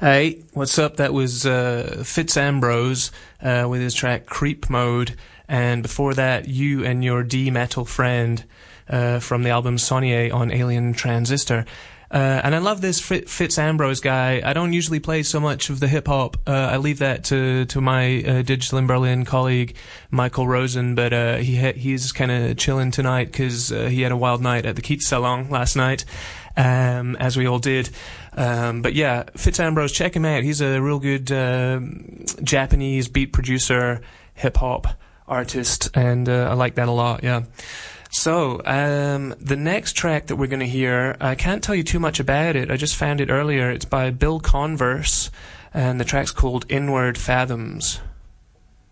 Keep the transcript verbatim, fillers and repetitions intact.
Hey, what's up? That was uh, Fitz Ambrose uh, with his track Creep Mode, and before that, You and Your D-Metal Friend uh, from the album Saunier on Alien Transistor. Uh, and I love this Fitz Ambrose guy. I don't usually play so much of the hip-hop. Uh, I leave that to, to my uh, Digital in Berlin colleague, Michael Rosen, but uh, he ha- he's kind of chilling tonight because uh, he had a wild night at the Keats Salon last night, um, as we all did. Um, but yeah, Fitz Ambrose, check him out. He's a real good uh, Japanese beat producer, hip-hop artist, and uh, I like that a lot, yeah. So, um, the next track that we're going to hear, I can't tell you too much about it. I just found it earlier. It's by Bill Converse, and the track's called Inward Fathoms.